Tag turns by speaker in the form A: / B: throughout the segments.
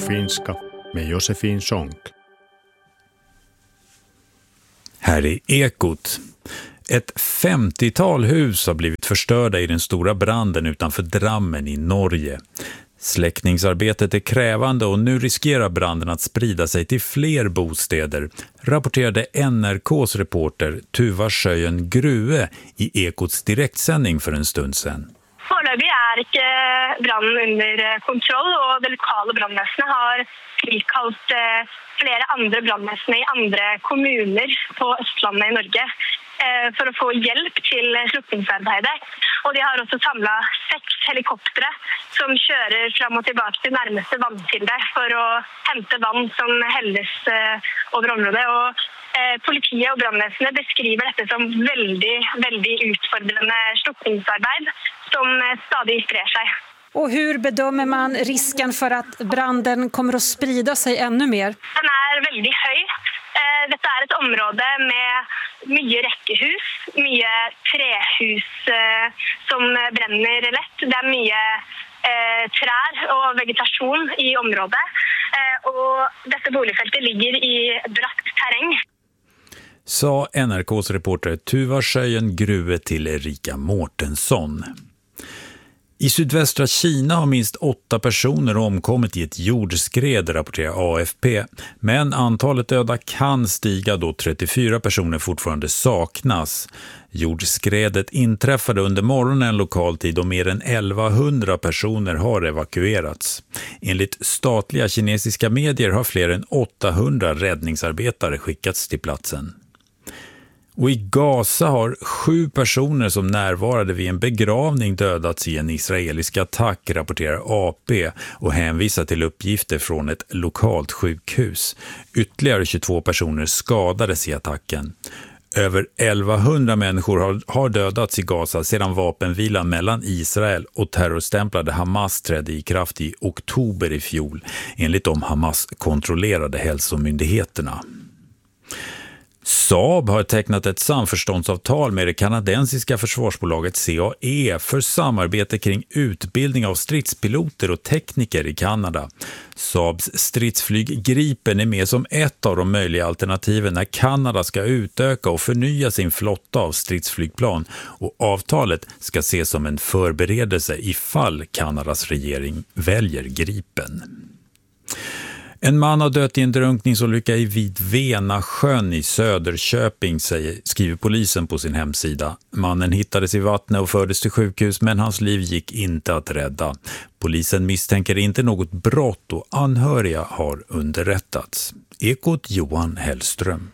A: finska med Josefin Sonck.
B: Här är Ekot. Ett 50-tal hus har blivit förstörda i den stora branden utanför Drammen i Norge. Släckningsarbetet är krävande och nu riskerar branden att sprida sig till fler bostäder, rapporterade NRKs reporter Tuva Sjöjen Grue i Ekots direktsändning för en stund sedan.
C: Foreløpig er ikke brannen under kontroll, og det lokale brandvesenet har frikalt flere andre brandvesen i andre kommuner på Østlandet i Norge for å få hjelp til slukningsarbeidet. Og de har også samlet 6 helikoptre som kjører fram og tilbake til nærmeste vannkilde for å hente vann som helles over området. Og politiet og brandvesenet beskriver dette som veldig utfordrende slukningsarbeid som stadig sprer sig.
D: Och hur bedömer man risken för att branden kommer att sprida sig ännu mer?
C: Den är väldigt hög. Detta är ett område med mycket räckehus, mycket trähus som bränner lätt. Det är mycket trär och vegetation i området. Och detta boligfältet ligger i bratt terräng.
B: Sa NRKs reporter Tuva Sjöjen Grue till Erika Mårtensson. I sydvästra Kina har minst 8 personer omkommit i ett jordskred, rapporterar AFP. Men antalet döda kan stiga då 34 personer fortfarande saknas. Jordskredet inträffade under morgonen lokal tid och mer än 1100 personer har evakuerats. Enligt statliga kinesiska medier har fler än 800 räddningsarbetare skickats till platsen. Och i Gaza har 7 personer som närvarade vid en begravning dödats i en israelisk attack, rapporterar AP och hänvisar till uppgifter från ett lokalt sjukhus. Ytterligare 22 personer skadades i attacken. Över 1100 människor har dödats i Gaza sedan vapenvilan mellan Israel och terrorstämplade Hamas trädde i kraft i oktober i fjol, enligt de Hamas-kontrollerade hälsomyndigheterna. Saab har tecknat ett samförståndsavtal med det kanadensiska försvarsbolaget CAE för samarbete kring utbildning av stridspiloter och tekniker i Kanada. Saabs stridsflyg Gripen är med som ett av de möjliga alternativen när Kanada ska utöka och förnya sin flotta av stridsflygplan, och avtalet ska ses som en förberedelse ifall Kanadas regering väljer Gripen. En man har dött i en drunkningsolycka i Vidvena-sjön i Söderköping, skriver polisen på sin hemsida. Mannen hittades i vattnet och fördes till sjukhus, men hans liv gick inte att rädda. Polisen misstänker inte något brott och anhöriga har underrättats. Ekot Johan Hellström.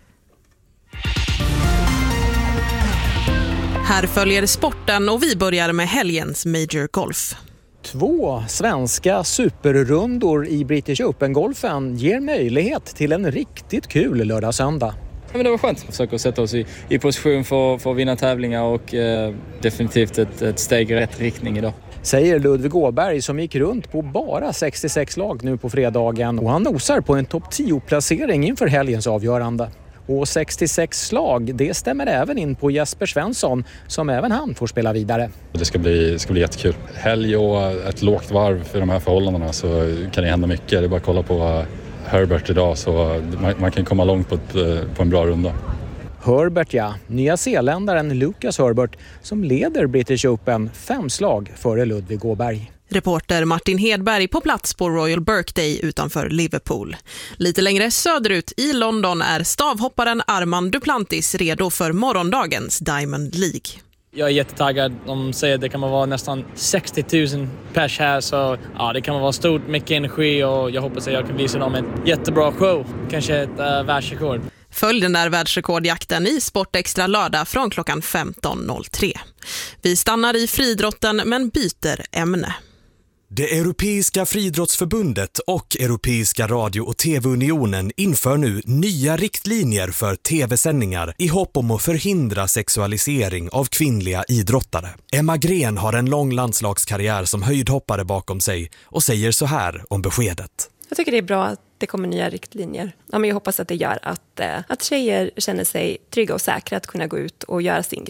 E: Här följer sporten och vi börjar med helgens Major Golf.
F: 2 svenska superrundor i British Open-golfen ger möjlighet till en riktigt kul lördag-söndag.
G: Ja, men det var skönt. Försöka sätta oss i position för att vinna tävlingar och definitivt ett steg i rätt riktning idag.
F: Säger Ludvig Åberg som gick runt på bara 66 lag nu på fredagen, och han nosar på en topp 10-placering inför helgens avgörande. Och 66 slag, det stämmer även in på Jesper Svensson som även han får spela vidare.
H: Det ska bli jättekul. Helg och ett lågt varv för de här förhållandena, så kan det hända mycket. Det är bara att kolla på Herbert idag, så man kan komma långt på en bra runda.
F: Herbert, ja. Nya zeeländaren Lucas Herbert som leder British Open 5 slag före Ludvig Åberg.
E: Reporter Martin Hedberg på plats på Royal Birkday utanför Liverpool. Lite längre söderut i London är stavhopparen Armand Duplantis redo för morgondagens Diamond League.
G: Jag är jättetaggad. De säger att det kan vara nästan 60 000 pers här, så ja, det kan vara stort, mycket energi, och jag hoppas att jag kan visa dem en jättebra show. Kanske ett världsrekord.
E: Följ den där världsrekordjakten i Sportextra lördag från klockan 15.03. Vi stannar i friidrotten men byter ämne.
I: Det Europeiska friidrottsförbundet och Europeiska radio- och tv-unionen inför nu nya riktlinjer för tv-sändningar i hopp om att förhindra sexualisering av kvinnliga idrottare. Emma Gren har en lång landslagskarriär som höjdhoppare bakom sig och säger så här om beskedet.
J: Jag tycker det är bra att det kommer nya riktlinjer. Ja, men jag hoppas att det gör att tjejer känner sig trygga och säkra att kunna gå ut och göra sin grej.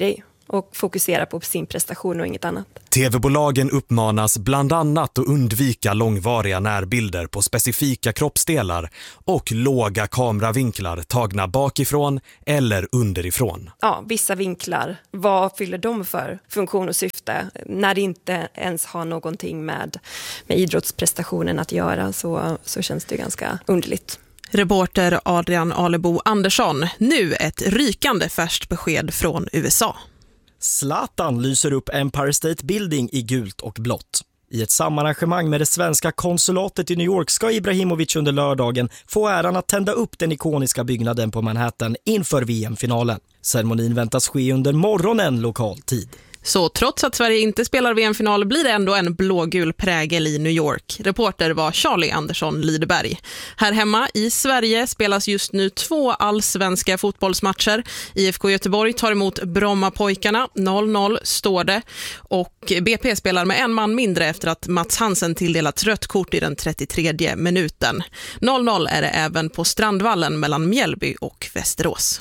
J: och fokusera på sin prestation och inget annat.
I: TV-bolagen uppmanas bland annat att undvika långvariga närbilder på specifika kroppsdelar och låga kameravinklar tagna bakifrån eller underifrån.
J: Ja, vissa vinklar, vad fyller de för funktion och syfte? När det inte ens har någonting med idrottsprestationen att göra så känns det ganska underligt.
E: Reporter Adrian Alebo Andersson. Nu ett rykande färskt besked från USA.
K: Zlatan lyser upp Empire State Building i gult och blått. I ett samarrangemang med det svenska konsulatet i New York ska Ibrahimovic under lördagen få äran att tända upp den ikoniska byggnaden på Manhattan inför VM-finalen. Ceremonin väntas ske under morgonen lokal tid.
E: Så trots att Sverige inte spelar VM-final blir det ändå en blågul prägel i New York. Reporter var Charlie Andersson Lideberg. Här hemma i Sverige spelas just nu 2 allsvenska fotbollsmatcher. IFK Göteborg tar emot Brommapojkarna, 0-0 står det. Och BP spelar med en man mindre efter att Mats Hansen tilldelat rött kort i den 33:e minuten. 0-0 är det även på Strandvallen mellan Mjällby och Västerås.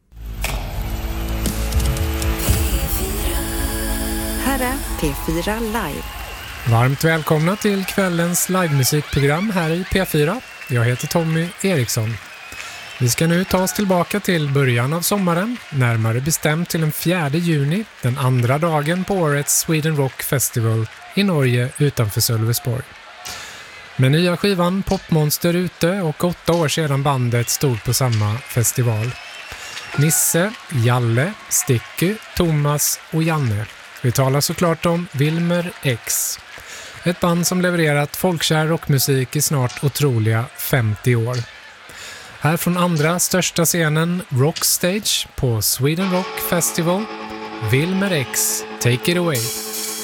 L: Här är P4 Live.
M: Varmt välkomna till kvällens livemusikprogram här i P4. Jag heter Tommy Eriksson. Vi ska nu ta oss tillbaka till början av sommaren, närmare bestämt till den 4 juni, den andra dagen på årets Sweden Rock Festival i Norge utanför Sölvesborg. Med nya skivan Popmonster ute och 8 år sedan bandet stod på samma festival. Nisse, Jalle, Sticky, Thomas och Janne. Vi talar såklart om Wilmer X. Ett band som levererat folkkär rockmusik i snart otroliga 50 år. Här från andra största scenen Rockstage på Sweden Rock Festival. Wilmer X, take it away.